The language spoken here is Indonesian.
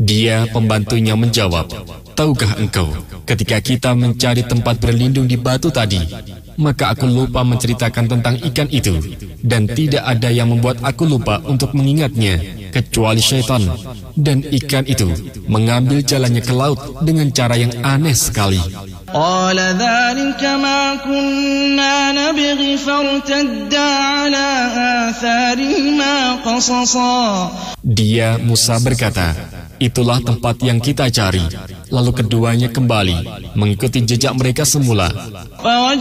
Dia, pembantunya, menjawab, "Tahukah engkau, ketika kita mencari tempat berlindung di batu tadi, maka aku lupa menceritakan tentang ikan itu, dan tidak ada yang membuat aku lupa untuk mengingatnya, kecuali syaitan. Dan ikan itu mengambil jalannya ke laut dengan cara yang aneh sekali." قال ذلك ما كنا نبغي فارتدا على آثارهما قصصا. Dia, Musa, berkata, "Itulah tempat yang kita cari." Lalu keduanya kembali mengikuti jejak mereka semula.